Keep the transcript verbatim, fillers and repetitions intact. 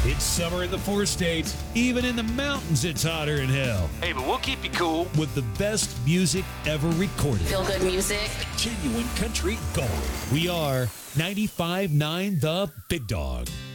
It's summer in the four states. Even in the mountains, it's hotter than hell. Hey, but we'll keep you cool. With the best music ever recorded. Feel good music. Genuine country gold. We are ninety-five point nine The Big Dog.